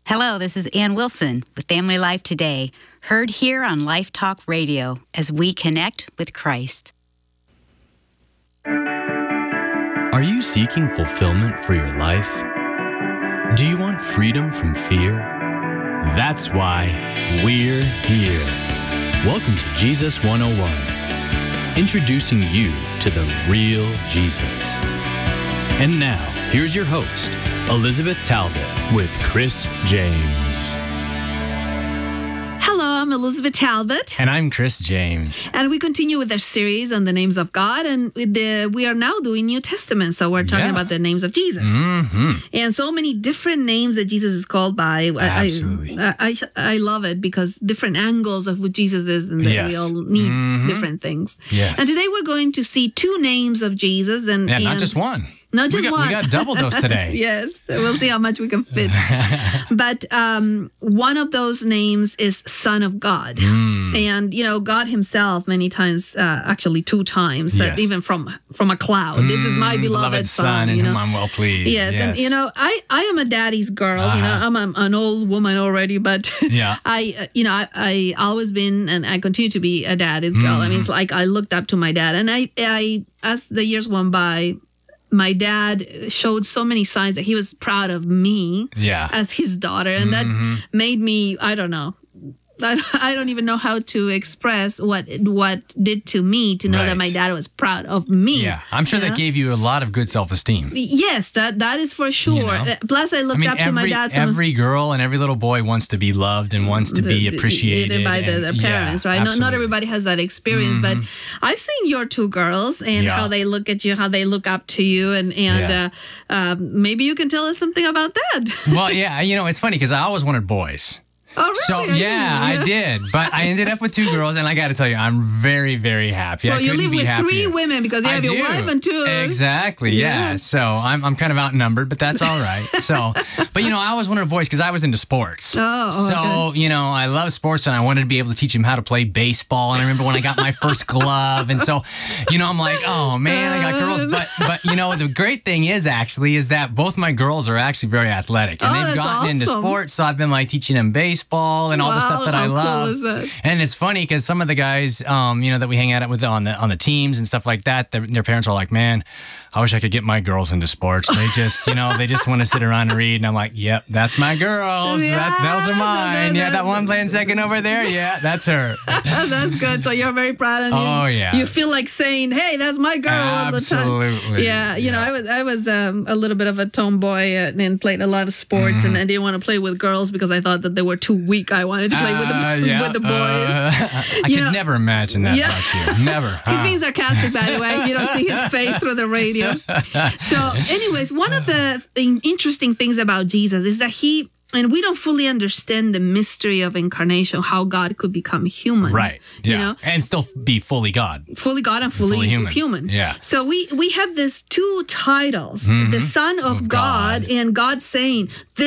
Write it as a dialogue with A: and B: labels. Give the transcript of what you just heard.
A: Hello, this is Ann Wilson with Family Life Today, heard here on Life Talk Radio as we connect with Christ.
B: Are you seeking fulfillment for your life? Do you want freedom from fear? That's why we're here. Welcome to Jesus 101, introducing you to the real Jesus. And now, here's your host, Elizabeth Talbot with Chris James.
C: Hello, I'm Elizabeth Talbot.
B: And I'm Chris James.
C: And we continue with our series on the names of God. And we are now doing New Testament. So we're talking about the names of Jesus. Mm-hmm. And so many different names that Jesus is called by.
B: Absolutely.
C: I love it because different angles of who Jesus is and that we all need different things.
B: Yes.
C: And today we're going to see two names of Jesus. And
B: not just one.
C: Not just one.
B: We got double dose today.
C: Yes. We'll see how much we can fit. But one of those names is Son of God. And, you know, God himself many times, actually two times, even from a cloud. This is my beloved son.
B: In whom I'm well pleased.
C: Yes. And, you know, I am a daddy's girl. You know, I'm an old woman already, but I always been and I continue to be a daddy's girl. I mean, it's like I looked up to my dad. And I as the years went by, my dad showed so many signs that he was proud of me as his daughter. And that made me, I don't know. I don't even know how to express what did to me to know that my dad was proud of me.
B: Yeah, I'm sure that gave you a lot of good self-esteem.
C: Yes, that is for sure. You know? Plus, I looked up to my dad.
B: Every girl and every little boy wants to be loved and wants to be appreciated
C: by their parents, right? Not everybody has that experience, but I've seen your two girls and how they look at you, how they look up to you, and maybe you can tell us something about that.
B: Well, yeah, you know, it's funny because I always wanted boys.
C: Oh, really?
B: So, I did. But I ended up with two girls, and I got to tell you, I'm very, very happy.
C: Well, you live with three women because you have your wife and two.
B: Exactly, yeah. So I'm kind of outnumbered, but that's all right. So, but, you know, I always wanted boys because I was into sports. You know, I love sports, and I wanted to be able to teach them how to play baseball. And I remember when I got my first glove. And so, you know, I'm like, oh, man, I got girls. But you know, the great thing is that both my girls are actually very athletic. And they've gotten into sports, so I've been, like, teaching them baseball and all the stuff that I love.
C: Cool is that?
B: And it's funny because some of the guys, you know, that we hang out with on the teams and stuff like that, their parents are like, man, I wish I could get my girls into sports. They just, you know, they just want to sit around and read. And I'm like, yep, that's my girls. Those are mine. That one playing second over there. Yeah, that's her.
C: That's good. So you're very proud of
B: Oh, yeah.
C: You feel like saying, hey, that's my girl all the time.
B: Absolutely.
C: Yeah. You know, I was a little bit of a tomboy and played a lot of sports and I didn't want to play with girls because I thought that they were too weak. I wanted to play with the boys.
B: I could never imagine that about you. Never.
C: He's being sarcastic, by the way. You don't see his face through the radio. So anyways, one of the interesting things about Jesus is that and we don't fully understand the mystery of incarnation, how God could become human.
B: Right. Yeah.
C: You know?
B: And still be fully God.
C: Fully God and fully human.
B: Yeah.
C: So we have these two titles, the Son of God and God saying,